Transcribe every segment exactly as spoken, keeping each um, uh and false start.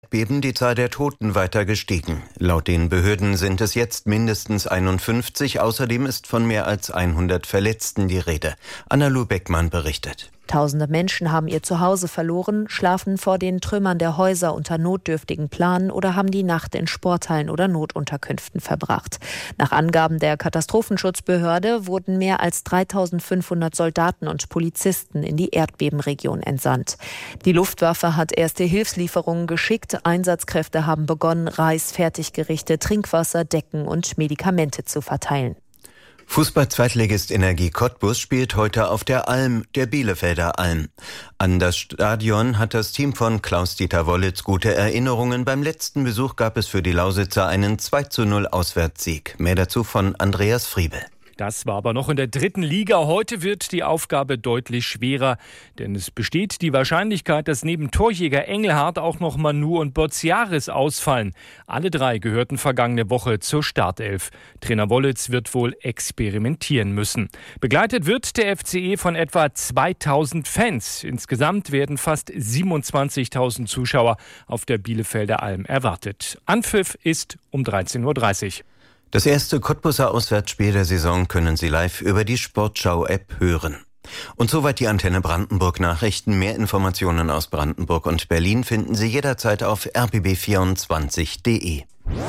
Erdbeben die Zahl der Toten weiter gestiegen. Laut den Behörden sind es jetzt mindestens einundfünfzig. Außerdem ist von mehr als hundert Verletzten die Rede. Anna-Lu Beckmann berichtet. Tausende Menschen haben ihr Zuhause verloren, schlafen vor den Trümmern der Häuser unter notdürftigen Planen oder haben die Nacht in Sporthallen oder Notunterkünften verbracht. Nach Angaben der Katastrophenschutzbehörde wurden mehr als dreitausendfünfhundert Soldaten und Polizisten in die Erdbebenregion entsandt. Die Luftwaffe hat erste Hilfslieferungen geschickt. Einsatzkräfte haben begonnen, Reis, Fertiggerichte, Trinkwasser, Decken und Medikamente zu verteilen. Fußball-Zweitligist Energie Cottbus spielt heute auf der Alm, der Bielefelder Alm. An das Stadion hat das Team von Klaus-Dieter Wollitz gute Erinnerungen. Beim letzten Besuch gab es für die Lausitzer einen zwei zu null Auswärtssieg. Mehr dazu von Andreas Friebel. Das war aber noch in der dritten Liga. Heute wird die Aufgabe deutlich schwerer, denn es besteht die Wahrscheinlichkeit, dass neben Torjäger Engelhardt auch noch Manu und Bozziaris ausfallen. Alle drei gehörten vergangene Woche zur Startelf. Trainer Wollitz wird wohl experimentieren müssen. Begleitet wird der F C E von etwa zweitausend Fans. Insgesamt werden fast siebenundzwanzigtausend Zuschauer auf der Bielefelder Alm erwartet. Anpfiff ist um dreizehn Uhr dreißig. Das erste Cottbuser Auswärtsspiel der Saison können Sie live über die Sportschau-App hören. Und soweit die Antenne Brandenburg Nachrichten. Mehr Informationen aus Brandenburg und Berlin finden Sie jederzeit auf r b b vierundzwanzig punkt d e.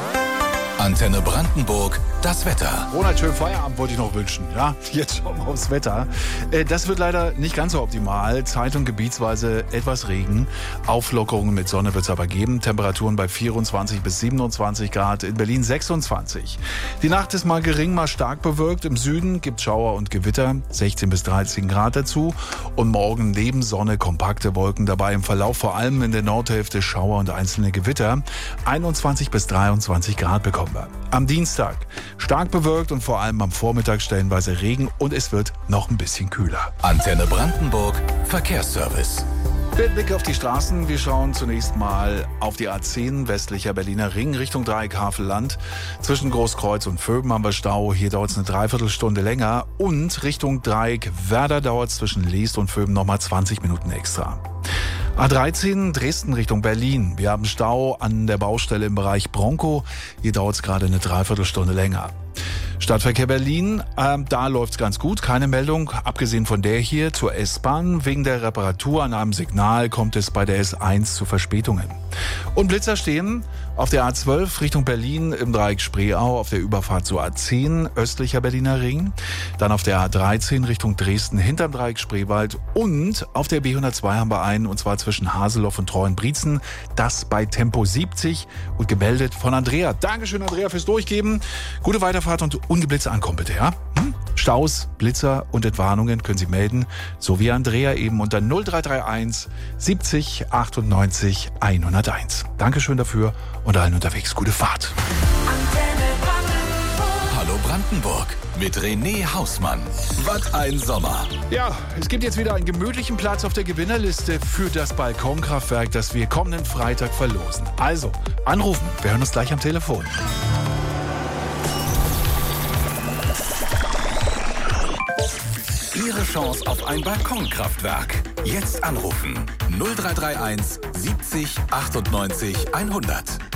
Antenne Brandenburg, das Wetter. Ronald, schönen Feierabend wollte ich noch wünschen. Ja, jetzt schauen wir aufs Wetter. Das wird leider nicht ganz so optimal. Zeit- und gebietsweise etwas Regen. Auflockerungen mit Sonne wird es aber geben. Temperaturen bei vierundzwanzig bis siebenundzwanzig Grad. In Berlin sechsundzwanzig. Die Nacht ist mal gering, mal stark bewölkt. Im Süden gibt es Schauer und Gewitter. sechzehn bis dreizehn Grad dazu. Und morgen neben Sonne kompakte Wolken dabei. Im Verlauf vor allem in der Nordhälfte Schauer und einzelne Gewitter. einundzwanzig bis dreiundzwanzig Grad bekommen. Am Dienstag stark bewölkt und vor allem am Vormittag stellenweise Regen und es wird noch ein bisschen kühler. Antenne Brandenburg, Verkehrsservice. Der Blick auf die Straßen. Wir schauen zunächst mal auf die A zehn, westlicher Berliner Ring, Richtung Dreieck Havelland. Zwischen Großkreuz und Vöben haben wir Stau. Hier dauert es eine Dreiviertelstunde länger. Und Richtung Dreieck Werder dauert es zwischen Leest und Vöben nochmal zwanzig Minuten extra. A dreizehn, Dresden Richtung Berlin. Wir haben Stau an der Baustelle im Bereich Bronco. Hier dauert es gerade eine Dreiviertelstunde länger. Stadtverkehr Berlin, äh, da läuft's ganz gut. Keine Meldung, abgesehen von der hier zur S-Bahn. Wegen der Reparatur an einem Signal kommt es bei der S eins zu Verspätungen. Und Blitzer stehen auf der A zwölf Richtung Berlin im Dreieck Spreeau auf der Überfahrt zur A zehn, östlicher Berliner Ring. Dann auf der A dreizehn Richtung Dresden hinterm Dreieck Spreewald. Und auf der B hundertzwei haben wir einen, und zwar zwischen Haseloff und Treuenbrietzen. Das bei Tempo siebzig und gemeldet von Andrea. Dankeschön, Andrea, fürs Durchgeben. Gute Weiterfahrt und ungeblitzt ankommen, bitte, ja? Hm? Staus, Blitzer und Entwarnungen können Sie melden, so wie Andrea eben unter null drei drei eins siebzig achtundneunzig hunderteins. Dankeschön dafür und allen unterwegs gute Fahrt. Hallo Brandenburg mit René Hausmann. Was ein Sommer. Ja, es gibt jetzt wieder einen gemütlichen Platz auf der Gewinnerliste für das Balkonkraftwerk, das wir kommenden Freitag verlosen. Also, anrufen. Wir hören uns gleich am Telefon. Ihre Chance auf ein Balkonkraftwerk. Jetzt anrufen. null drei drei eins siebzig achtundneunzig hundert.